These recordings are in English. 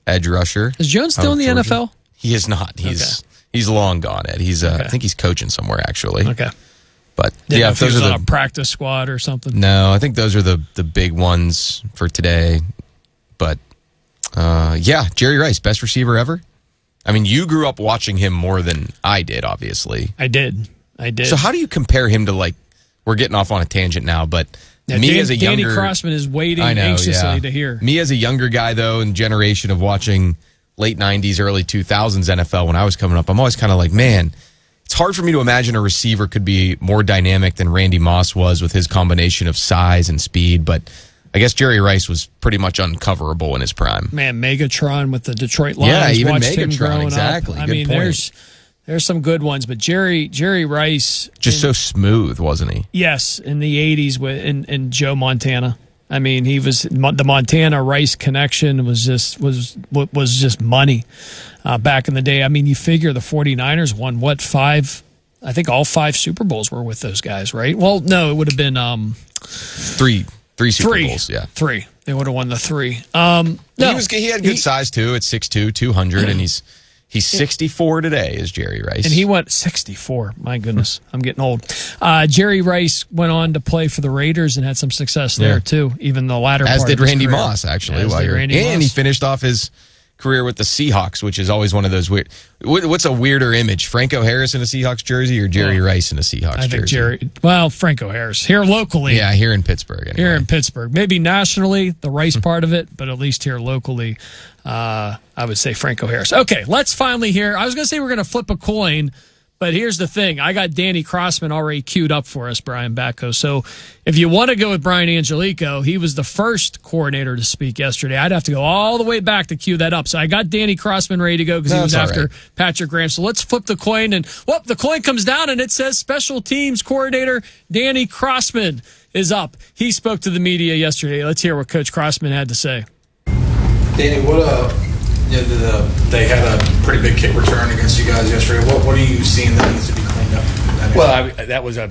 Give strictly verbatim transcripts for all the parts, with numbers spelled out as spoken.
edge rusher. Is Jones still in the Georgia. N F L? He is not. He's Okay. he's long gone, Ed. He's uh, Okay. I think he's coaching somewhere actually. Okay. But Didn't yeah, know if he those was are on the a practice squad or something. no. I think those are the the big ones for today. But uh, yeah, Jerry Rice, best receiver ever. I mean, you grew up watching him more than I did, obviously. I did. I did. So how do you compare him to, like, we're getting off on a tangent now, but Yeah, me Dan, as a Danny younger... Crossman is waiting I know, anxiously yeah. to hear. Me as a younger guy, though, in generation of watching late nineties, early two thousands N F L when I was coming up, I'm always kind of like, man, it's hard for me to imagine a receiver could be more dynamic than Randy Moss was with his combination of size and speed, but I guess Jerry Rice was pretty much uncoverable in his prime. Man, Megatron with the Detroit Lions. Yeah, even watched him Megatron, growing exactly. Up. I Good mean, point. there's there's some good ones, but Jerry Jerry Rice Just in, so smooth, wasn't he? yes, in the eighties with in, in Joe Montana. I mean, he was the Montana Rice connection was just was was just money uh, back in the day. I mean, you figure the 49ers won what five? I think all five Super Bowls were with those guys, right? Well, no, it would have been um, Three, three Super three. Bowls, yeah. Three. They would have won the three. Um, no, he was he had good he- size too at six two, two hundred, and he's he's sixty-four today is Jerry Rice. And he went sixty-four. My goodness, I'm getting old. Uh, Jerry Rice went on to play for the Raiders and had some success there Yeah. too. Even the latter as part did of his Randy career. Moss actually. As while did you're- Randy and Moss. he finished off his career with the Seahawks, which is always one of those weird. what- What's a weirder image, Franco Harris in a Seahawks jersey or Jerry Well, Rice in a Seahawks I think jersey? Jerry. Well, Franco Harris here locally. Yeah, here in Pittsburgh. Anyway. Here in Pittsburgh, maybe nationally, the Rice part of it, but at least here locally, uh, I would say Franco Harris. Okay, let's finally hear. I was going to say we're going to flip a coin, but here's the thing. I got Danny Crossman already queued up for us, Brian Batko. So if you want to go with Brian Angelico, he was the first coordinator to speak yesterday. I'd have to go all the way back to queue that up. So I got Danny Crossman ready to go because he No, was that's all after right. Patrick Graham. So let's flip the coin, and well, the coin comes down and it says special teams coordinator Danny Crossman is up. He spoke to the media yesterday. Let's hear what Coach Crossman had to say. Danny, what uh, you know, the, the, they had a pretty big kick return against you guys yesterday. What what are you seeing that needs to be cleaned up? Well, I, that was a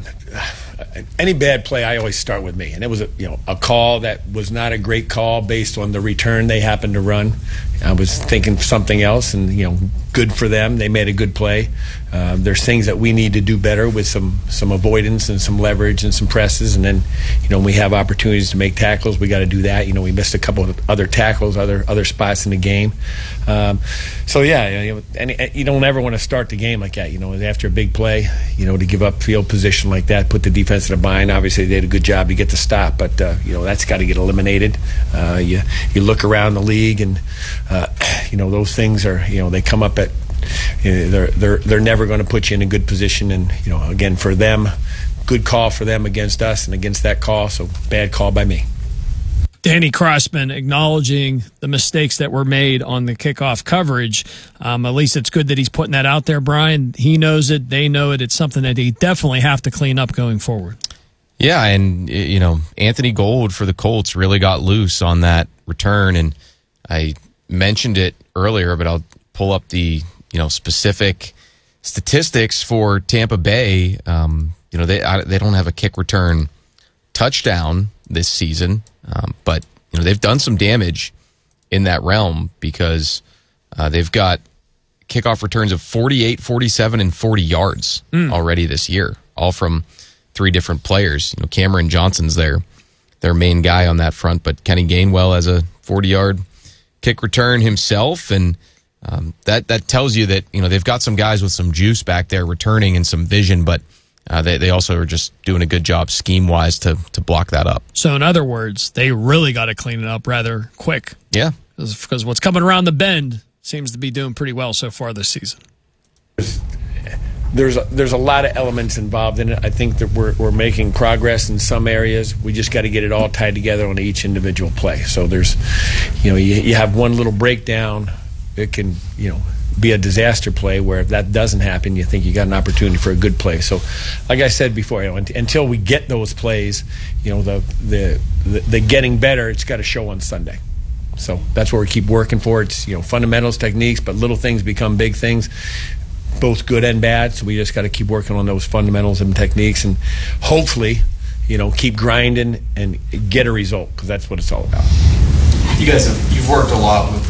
any bad play. I always start with me, and it was a you know a call that was not a great call based on the return they happened to run. I was thinking something else, and you know, good for them. They made a good play. Uh, there's things that we need to do better with some some avoidance and some leverage and some presses, and then you know we have opportunities to make tackles. We got to do that. You know, we missed a couple of other tackles, other other spots in the game. Um, so yeah, you know, and you don't ever want to start the game like that. You know, after a big play, you know, to give up field position like that, put the defense in a bind. Obviously, they did a good job to get the stop, but uh, you know that's got to get eliminated. Uh, you you look around the league, and uh, you know those things are you know they come up at. You know, they're they're they're never going to put you in a good position, and you know again for them, good call for them against us and against that call. So bad call by me. Danny Crossman acknowledging the mistakes that were made on the kickoff coverage. Um, at least it's good that he's putting that out there, Brian. He knows it. They know it. It's something that they definitely have to clean up going forward. Yeah, and you know Anthony Gold for the Colts really got loose on that return, and I mentioned it earlier, but I'll pull up the you know specific statistics for Tampa Bay. Um, you know they I, they don't have a kick return touchdown this season, um, but you know they've done some damage in that realm because uh, they've got kickoff returns of forty-eight, forty-seven, and forty yards mm. already this year, all from three different players. You know, Cameron Johnson's their their main guy on that front, but Kenny Gainwell has a forty-yard kick return himself, and um, that that tells you that you know they've got some guys with some juice back there returning and some vision, but uh, they they also are just doing a good job scheme wise to to block that up. So in other words, they really got to clean it up rather quick. Yeah, because what's coming around the bend seems to be doing pretty well so far this season. There's a, there's a lot of elements involved in it. I think that we're we're making progress in some areas. We just got to get it all tied together on each individual play. So there's, you know, you, you have one little breakdown, it can you know be a disaster play. Where if that doesn't happen, you think you got an opportunity for a good play. So, like I said before, you know, until we get those plays, you know, the the the, the getting better, it's got to show on Sunday. So that's where we keep working for. It's you know fundamentals, techniques, but little things become big things. Both good and bad, so we just got to keep working on those fundamentals and techniques, and hopefully, you know, keep grinding and get a result because that's what it's all about. You guys have you've worked a lot with